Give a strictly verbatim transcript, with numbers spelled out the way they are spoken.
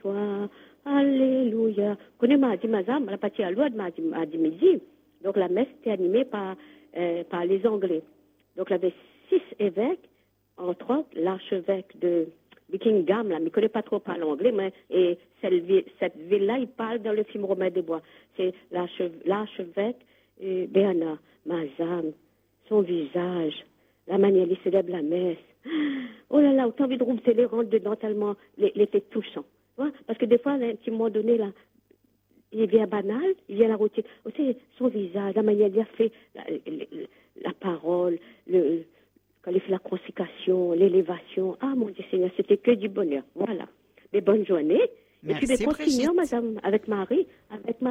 toi. Alléluia. Connais Mardi Mazam, la partie à l'ouest de Mardi, Mardi midi. Donc la messe était animée par, euh, par les Anglais. Donc il y avait six évêques, entre autres l'archevêque de Buckingham, là, mais je ne connais pas trop par l'anglais, mais et cette, ville, cette ville-là, il parle dans le film Romain des Bois. C'est l'archevêque, l'archevêque euh, Bernard Mazam, son visage, la manière il célèbre la messe. Oh là là, autant envie de rompre les rangs dedans tellement les, les faits touchants. Ouais, parce que des fois, à un petit moment donné, là, il vient banal, il vient la routine. Aussi, son visage, la manière dont il a fait la, la, la parole, le, quand il fait la consécration, l'élévation. Ah, mon Dieu Seigneur, c'était que du bonheur. Voilà. Mais bonne journée. Merci, et puis, mais continuons, Brigitte. madame, avec Marie, avec Marie.